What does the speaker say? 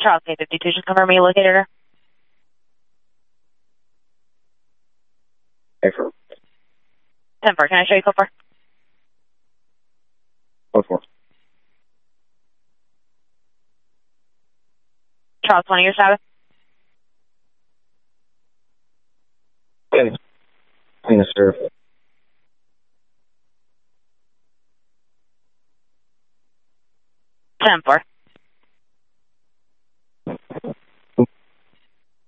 Charles K52, just confirm you located her. Hey, for 10-4, can I show you code 4? code 4. Charles 20, your status? Clean the surf. 10-4.